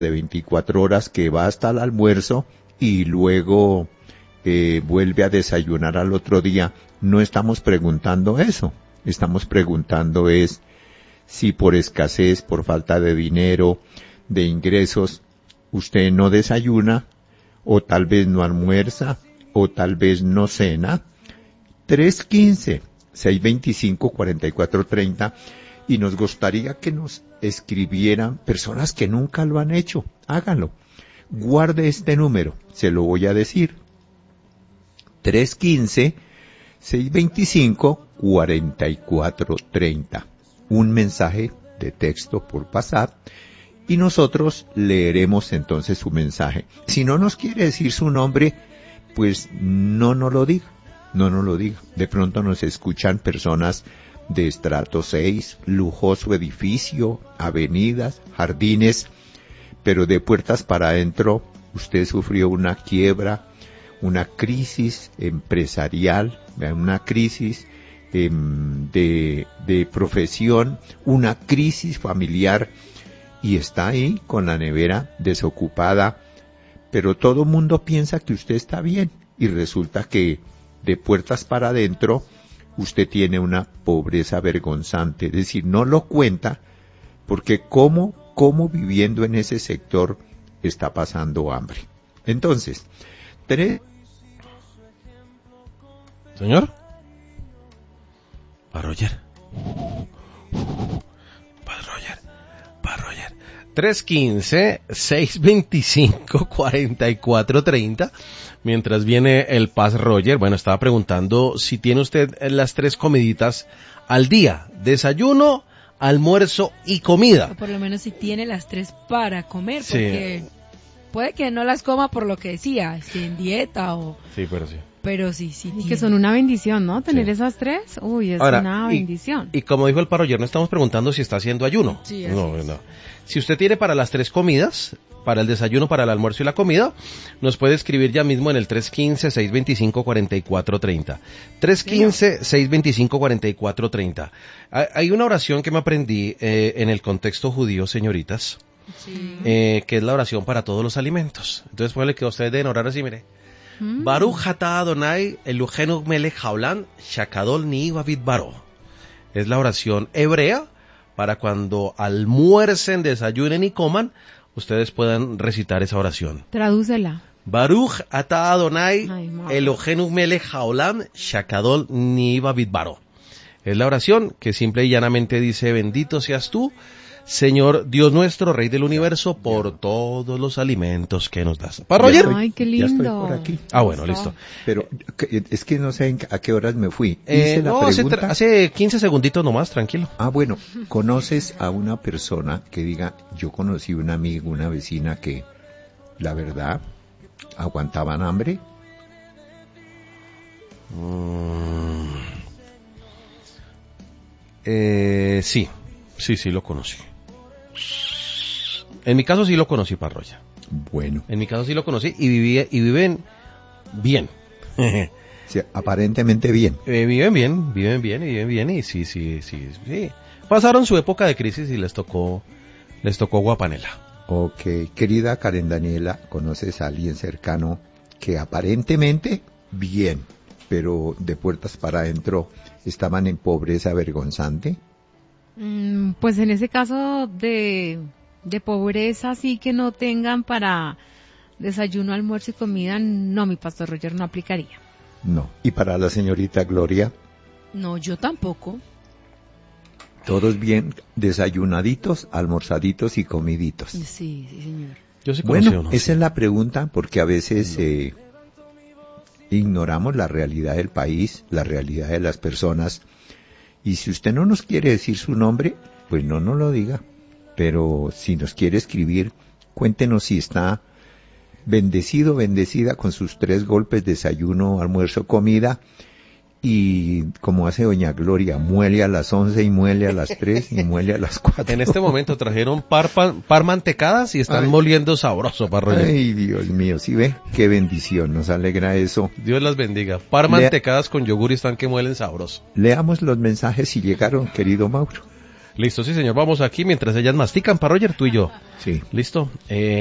de 24 horas que va hasta el almuerzo y luego vuelve a desayunar al otro día. No estamos preguntando eso. Estamos preguntando es si por escasez, por falta de dinero, de ingresos, usted no desayuna, o tal vez no almuerza, o tal vez no cena. 315-625-4430, y nos gustaría que nos escribieran personas que nunca lo han hecho. Háganlo. Guarde este número, se lo voy a decir. 315-625-4430. Un mensaje de texto por WhatsApp y nosotros leeremos entonces su mensaje. Si no nos quiere decir su nombre, pues no nos lo diga. No nos lo diga. De pronto nos escuchan personas de estrato 6, lujoso edificio, avenidas, jardines, pero de puertas para adentro usted sufrió una quiebra, una crisis empresarial, una crisis de profesión, una crisis familiar, y está ahí con la nevera desocupada, pero todo el mundo piensa que usted está bien, y resulta que de puertas para adentro usted tiene una pobreza vergonzante, es decir, no lo cuenta, porque cómo viviendo en ese sector está pasando hambre. Entonces, Señor. Pa' Roger. 315-625-4430. Mientras viene el Paz Roger, bueno, estaba preguntando si tiene usted las 3 comiditas al día. Desayuno, almuerzo y comida. O por lo menos si tiene las 3 para comer, Sí. porque puede que no las coma por lo que decía, esté en dieta o... Sí, pero sí. Pero sí. Y que son una bendición, ¿no? Tener Sí. esas 3, uy, es Ahora, una bendición. Y como dijo el Paz Roger, no estamos preguntando si está haciendo ayuno. Sí, así No. es. Si usted tiene para las 3 comidas, para el desayuno, para el almuerzo y la comida, nos puede escribir ya mismo en el 315-625-4430. 315-625-4430. Hay una oración que me aprendí en el contexto judío, señoritas, Sí. que es la oración para todos los alimentos. Entonces, puede que ustedes deben orar así, mire. Baruch atah Adonai Elohenu melech haolam shakadol ni David baro. Es la oración hebrea para cuando almuercen, desayunen y coman, ustedes puedan recitar esa oración. Tradúcela. Baruch atah Adonai Ay, madre. Elohenu melech haolam shakadol ni David baro. Es la oración que simple y llanamente dice: bendito seas tú, Señor Dios nuestro, Rey del universo, por todos los alimentos que nos das. ¿Para Roger? Ay, qué Ya estoy lindo. por aquí. Ah, bueno, listo. Pero es que no sé a qué horas me fui. Hice la No, pregunta. hace 15 segunditos nomás, tranquilo. Ah, bueno, ¿conoces a una persona que diga, yo conocí un amigo, una vecina que, la verdad, aguantaban hambre? Sí, lo conocí. En mi caso sí lo conocí, Parroya. Bueno, En mi caso sí lo conocí y viven bien. sí, aparentemente bien. Viven bien y sí. Pasaron su época de crisis y les tocó guapanela. Ok, querida Karen Daniela, ¿conoces a alguien cercano que aparentemente bien, pero de puertas para adentro estaban en pobreza vergonzante? Pues en ese caso de pobreza, sí, que no tengan para desayuno, almuerzo y comida, no, mi pastor Roger, no aplicaría. No. ¿Y para la señorita Gloria? No, yo tampoco. Todos bien desayunaditos, almorzaditos y comiditos. Sí, señor. Yo sí conocí Bueno, uno, esa sí. es la pregunta, porque a veces ignoramos la realidad del país, la realidad de las personas, y si usted no nos quiere decir su nombre, pues no nos lo diga, pero si nos quiere escribir, cuéntenos si está bendecido, bendecida con sus 3 golpes, desayuno, almuerzo, comida, y como hace doña Gloria, muele a las 11 y muele a las 3 y muele a las 4. En este momento trajeron par mantecadas y están moliendo sabroso, Parroya. Ay, Dios mío, ¿sí ve? Qué bendición, nos alegra eso. Dios las bendiga. Par mantecadas con yogur y están que muelen sabroso. Leamos los mensajes si llegaron, querido Mauro. Listo, sí señor, vamos aquí mientras ellas mastican para Roger, tú y yo. Sí. Listo.